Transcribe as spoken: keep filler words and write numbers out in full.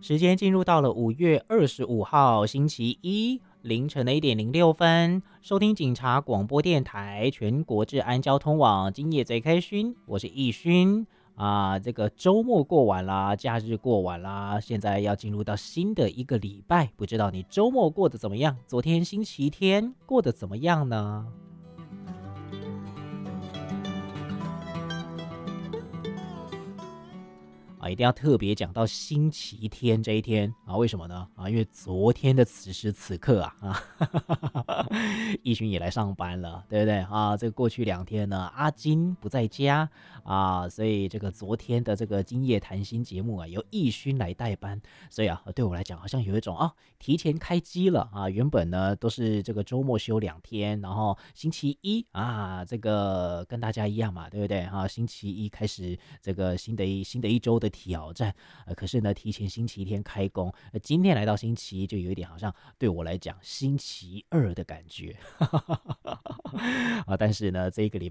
时间进入到了五月二十五号星期一凌晨的一点零六分，收听警察广播电台全国治安交通网，今夜贼开勋，我是易勋啊。这个周末过完啦，假日过完啦，现在要进入到新的一个礼拜，不知道你周末过得怎么样？昨天星期天过得怎么样呢？啊，一定要特别讲到星期天这一天啊，为什么呢？啊，因为昨天的此时此刻啊，啊，奕勋也来上班了，对不对啊？这个过去两天呢，阿金不在家啊，所以这个昨天的这个今夜谈心节目啊，由奕勋来代班，所以啊，对我来讲好像有一种啊，提前开机了啊。原本呢都是这个周末休两天，然后星期一啊，这个跟大家一样嘛，对不对啊？星期一开始这个新的一新的一周的挑战，呃，可是呢，提前星期天开工，呃，今天来到星期一，就有一点好像对我来讲星期二的感觉，啊，但是呢，这一个礼